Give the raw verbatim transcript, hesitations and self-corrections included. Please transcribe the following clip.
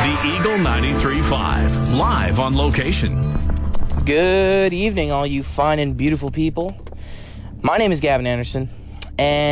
The Eagle ninety-three point five, live on location. Good evening, all you fine and beautiful people. My name is Gavin Anderson, and